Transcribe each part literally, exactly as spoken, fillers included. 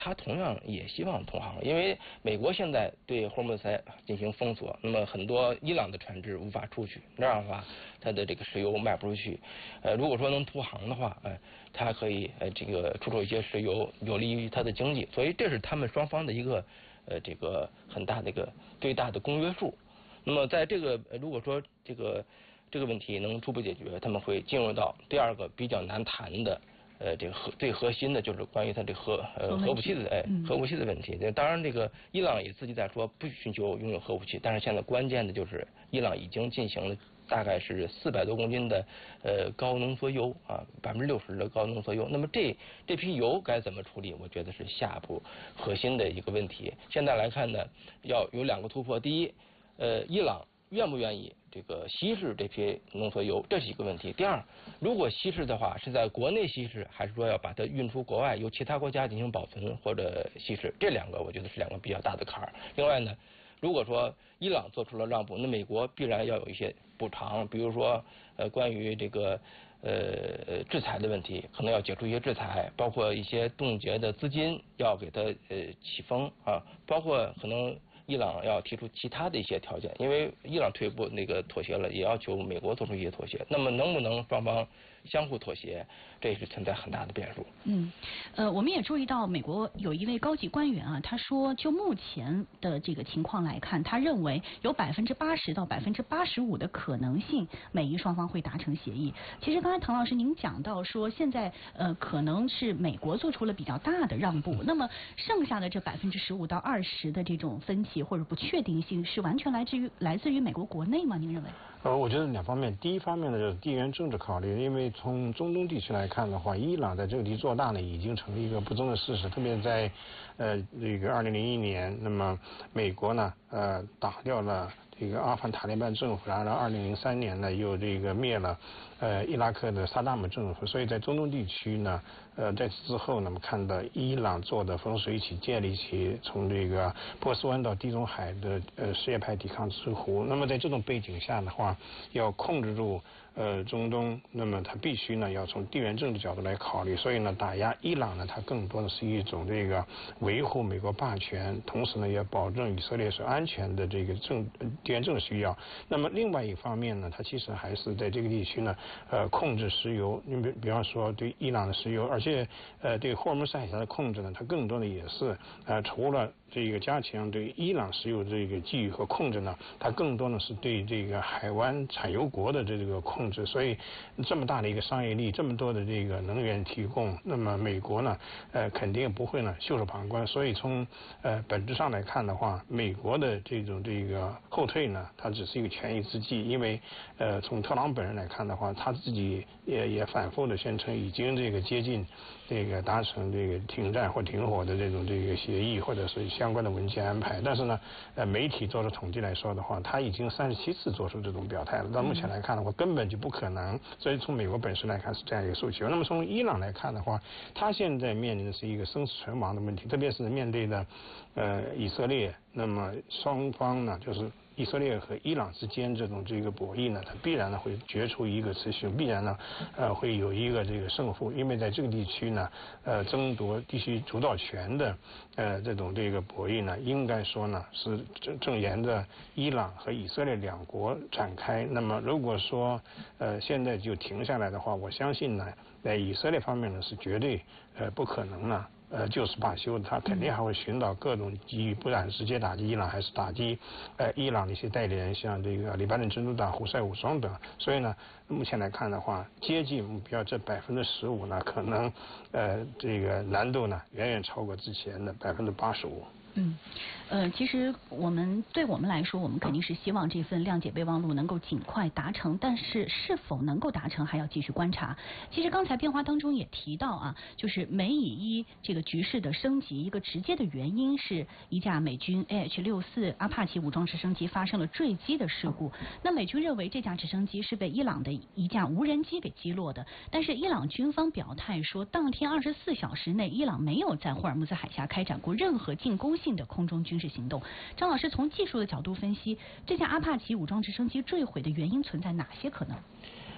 他同样也希望通航，因为美国现在对霍尔木兹海进行封锁，那么很多伊朗的船只无法出去，这样的话，它的这个石油卖不出去。呃，如果说能通航的话，呃，它可以呃这个出售一些石油，有利于它的经济。所以这是他们双方的一个呃这个很大的一个最大的公约数。那么在这个如果说这个这个问题能初步解决，他们会进入到第二个比较难谈的。呃，这个核最核心的就是关于它这核呃核武器的哎核武器的问题。当然，这个伊朗也自己在说不寻求拥有核武器，但是现在关键的就是伊朗已经进行了大概是四百多公斤的呃高浓缩铀啊，百分之六十的高浓缩铀。那么这这批油该怎么处理？我觉得是下一步核心的一个问题。现在来看呢，要有两个突破。第一，呃，伊朗愿不愿意这个稀释这批浓缩铀，这是一个问题。第二，如果稀释的话，是在国内稀释，还是说要把它运出国外，由其他国家进行保存或者稀释？这两个我觉得是两个比较大的坎儿。另外呢，如果说伊朗做出了让步，那美国必然要有一些补偿，比如说呃关于这个呃制裁的问题，可能要解除一些制裁，包括一些冻结的资金要给它呃起封啊，包括可能。伊朗要提出其他的一些条件，因为伊朗退步那个妥协了，也要求美国做出一些妥协。那么能不能双方相互妥协，这也是存在很大的变数。 嗯，呃，我们也注意到美国有一位高级官员啊，他说就目前的这个情况来看，他认为有百分之八十到百分之八十五的可能性，美伊双方会达成协议。其实刚才唐老师您讲到说，现在呃可能是美国做出了比较大的让步，那么剩下的这百分之十五到二十的这种分歧或者不确定性，是完全来自于来自于美国国内吗？您认为？ 呃，我觉得两方面。第一方面呢，就是地缘政治考虑，因为从中东地区来看的话，伊朗在这个地做大呢，已经成了一个不争的事实。特别在呃这个二零零一年，那么美国呢，呃打掉了这个阿富汗塔利班政府，然后二零零三年呢又这个灭了呃伊拉克的萨达姆政府，所以在中东地区呢，呃在此之后呢，我们看到伊朗做的风水起，建立起从这个波斯湾到地中海的呃什叶派抵抗之湖。那么在这种背景下的话，要控制住呃中东，那么它必须呢要从地缘政治角度来考虑。所以呢，打压伊朗呢，它更多的是一种这个维护美国霸权，同时呢也保证以色列是安全的这个政地缘政治需要。那么另外一方面呢，它其实还是在这个地区呢，呃控制石油。你比比方说对伊朗的石油，而且呃对霍尔木兹海峡的控制呢，它更多的也是呃除了这个加强对伊朗石油这个觊觎和控制呢，它更多的是对这个海湾产油国的这个控制。所以这么大的一个商业利益，这么多的这个能源提供，那么美国呢呃肯定不会呢袖手旁观。所以从呃本质上来看的话，美国的这种这个后退呢，它只是一个权宜之计。因为呃从特朗普本人来看的话，他自己也也反复的宣称已经这个接近这个达成这个停战或停火的这种这个协议，或者是相关的文件安排。但是呢呃媒体做出统计来说的话，他已经三十七次做出这种表态了。到目前来看的话，根本就不可能。所以从美国本身来看是这样一个诉求。那么从伊朗来看的话，他现在面临的是一个生死存亡的问题，特别是面对的呃以色列，那么双方呢就是以色列和伊朗之间这种这个博弈呢，它必然呢会决出一个雌雄，必然呢呃会有一个这个胜负。因为在这个地区呢呃争夺地区主导权的呃这种这个博弈呢，应该说呢是正正沿着伊朗和以色列两国展开。那么如果说呃现在就停下来的话，我相信呢在以色列方面呢是绝对呃不可能呢呃，就是罢休，他肯定还会寻找各种机遇，不然直接打击伊朗，还是打击呃伊朗的一些代理人，像这个黎巴嫩真主党、胡塞武装等。所以呢，目前来看的话，接近目标这百分之十五呢，可能呃这个难度呢远远超过之前的百分之八十五。 嗯，呃，其实我们对我们来说，我们肯定是希望这份谅解备忘录能够尽快达成，但是是否能够达成还要继续观察。其实刚才变化当中也提到啊，就是美以伊这个局势的升级，一个直接的原因是一架美军 A H 六十四 阿帕奇武装直升机发生了坠机的事故。那美军认为这架直升机是被伊朗的一架无人机给击落的，但是伊朗军方表态说，当天二十四小时内，伊朗没有在霍尔木兹海峡开展过任何进攻性的空中军事行动。张老师从技术的角度分析，这架阿帕奇武装直升机坠毁的原因存在哪些可能？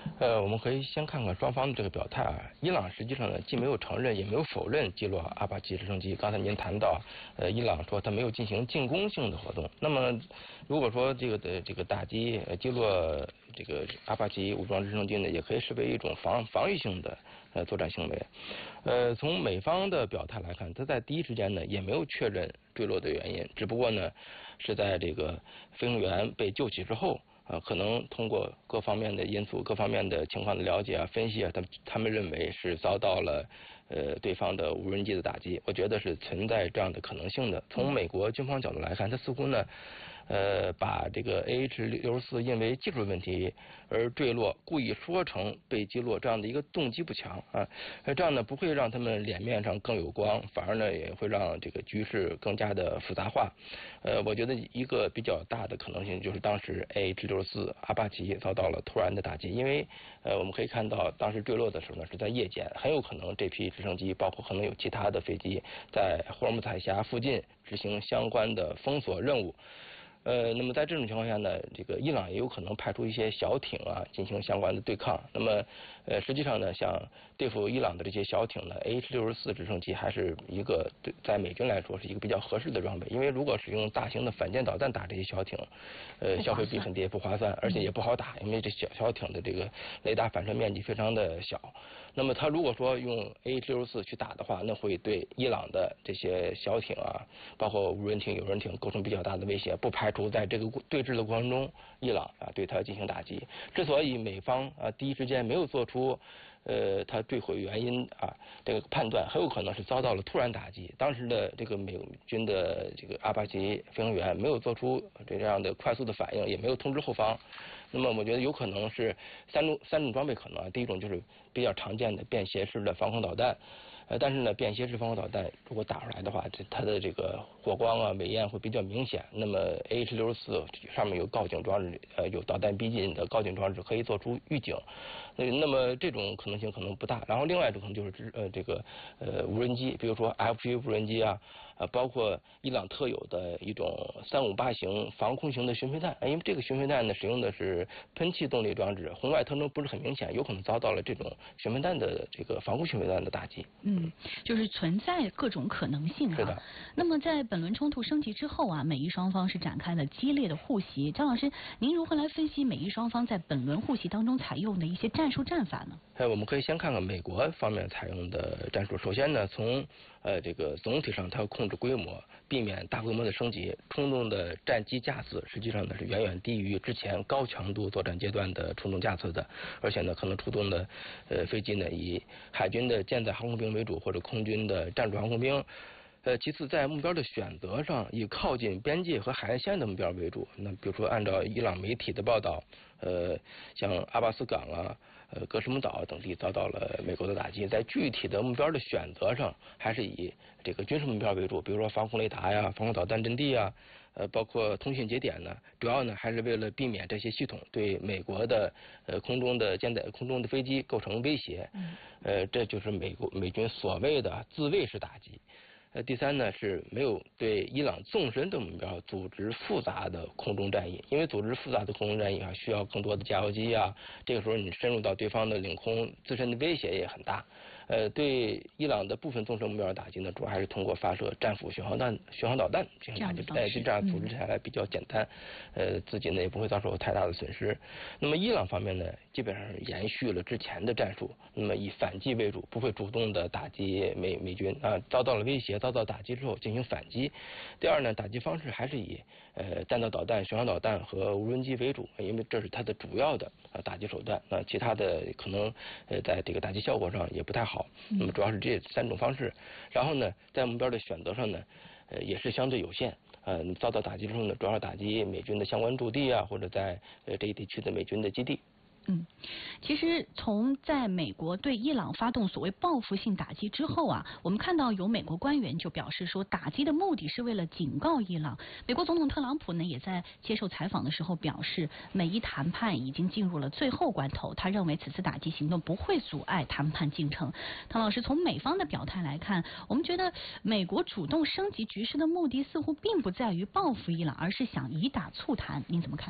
呃，我们可以先看看双方的这个表态啊。伊朗实际上呢，既没有承认，也没有否认击落阿帕奇直升机。刚才您谈到，呃，伊朗说他没有进行进攻性的活动。那么，如果说这个的这个打击呃击落这个阿帕奇武装直升机呢，也可以视为一种防防御性的呃作战行为。呃，从美方的表态来看，他在第一时间呢也没有确认坠落的原因，只不过呢是在这个飞行员被救起之后。呃，可能通过各方面的因素、各方面的情况的了解啊、分析啊，他他们认为是遭到了呃对方的无人机的打击。我觉得是存在这样的可能性的。从美国军方角度来看，他似乎呢，呃，把这个 A H 六十四因为技术问题而坠落，故意说成被击落这样的一个动机不强啊。这样呢不会让他们脸面上更有光，反而呢也会让这个局势更加的复杂化。呃，我觉得一个比较大的可能性就是当时 A H 六十四阿帕奇遭到了突然的打击，因为呃我们可以看到当时坠落的时候呢是在夜间，很有可能这批直升机包括可能有其他的飞机在霍尔木兹海峡附近执行相关的封锁任务。呃，那么在这种情况下呢，这个伊朗也有可能派出一些小艇啊，进行相关的对抗。那么，呃，实际上呢，像对付伊朗的这些小艇呢 ，A H 六十四直升机还是一个对在美军来说是一个比较合适的装备。因为如果使用大型的反舰导弹打这些小艇，呃，消费比很低，不划算，而且也不好打，因为这小小艇的这个雷达反射面积非常的小。那么，他如果说用 A H 六十四去打的话，那会对伊朗的这些小艇啊，包括无人艇、有人艇构成比较大的威胁，不排除在这个对峙的过程中，伊朗啊对它进行打击。之所以美方啊第一时间没有做出呃它坠毁原因啊这个判断，很有可能是遭到了突然打击。当时的这个美军的这个阿帕奇飞行员没有做出这样的快速的反应，也没有通知后方。那么我觉得有可能是三种三种装备可能啊，第一种就是比较常见的便携式的防空导弹。呃，但是呢，便携式防空导弹如果打出来的话，这它的这个火光啊、尾焰会比较明显。那么 A H 六十四上面有告警装置，呃，有导弹逼近的告警装置，可以做出预警。那那么这种可能性可能不大。然后另外一种可能就是呃这个呃无人机，比如说 F 十一无人机啊，呃，包括伊朗特有的一种三五八型防空型的巡飞弹，因为这个巡飞弹呢使用的是喷气动力装置，红外特征不是很明显，有可能遭到了这种巡飞弹的这个防空巡飞弹的打击。 嗯，就是存在各种可能性啊。 是的。 那么在本轮冲突升级之后啊，美伊双方是展开了激烈的互袭。张老师，您如何来分析美伊双方在本轮互袭当中采用的一些战术战法呢？ 呃，我们可以先看看美国方面采用的战术。首先呢，从呃这个总体上，它要控制规模，避免大规模的升级。冲动的战机架次实际上呢是远远低于之前高强度作战阶段的冲动架次的，而且呢可能出动的呃飞机呢以海军的舰载航空兵为主，或者空军的战术航空兵。呃，其次在目标的选择上，以靠近边界和海岸线的目标为主。那比如说，按照伊朗媒体的报道，呃，像阿巴斯港啊、呃格什姆岛等地遭到了美国的打击。在具体的目标的选择上，还是以这个军事目标为主，比如说防空雷达呀、防空导弹阵地啊，呃，包括通讯节点呢，主要呢还是为了避免这些系统对美国的呃空中的舰载空中的飞机构成威胁。呃，这就是美国美军所谓的自卫式打击。呃，第三呢是没有对伊朗纵深的目标组织复杂的空中战役，因为组织复杂的空中战役啊，需要更多的加油机啊，这个时候你深入到对方的领空，自身的威胁也很大。呃，对伊朗的部分纵深目标的打击呢，主要还是通过发射战斧巡航弹、巡航导弹进行打击，哎，就这样组织下来比较简单，呃，自己呢也不会遭受太大的损失。那么伊朗方面呢，基本上延续了之前的战术，那么以反击为主，不会主动的打击美美军啊，遭到了威胁、遭到打击之后进行反击。第二呢，打击方式还是以呃弹道导弹、巡航导弹和无人机为主，因为这是它的主要的呃打击手段。那其他的可能呃在这个打击效果上也不太好。那么主要是这三种方式。然后呢，在目标的选择上呢，呃也是相对有限。呃，遭到打击之后呢，主要打击美军的相关驻地啊，或者在呃这一地区的美军的基地。 嗯，其实从在美国对伊朗发动所谓报复性打击之后啊，我们看到有美国官员就表示说，打击的目的是为了警告伊朗。美国总统特朗普呢也在接受采访的时候表示，美伊谈判已经进入了最后关头，他认为此次打击行动不会阻碍谈判进程。唐老师，从美方的表态来看，我们觉得美国主动升级局势的目的似乎并不在于报复伊朗，而是想以打促谈，您怎么看？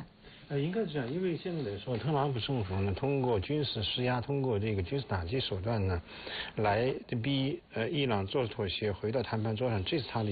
呃，应该是这样，因为现在来说，特朗普政府呢，通过军事施压，通过这个军事打击手段呢，来逼呃伊朗做妥协，回到谈判桌上，这是他的